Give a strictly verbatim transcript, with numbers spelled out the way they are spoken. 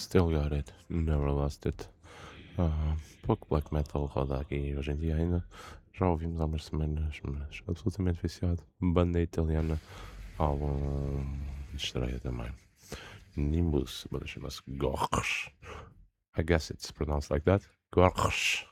Still got it, never lost it. Ah, pouco black metal roda aqui hoje em dia ainda. Já ouvimos há umas semanas, mas absolutamente viciado. Banda italiana, álbum de estreia também. Nimbus, a banda chama-se Gorge. I guess it's pronounced like that. Gorge.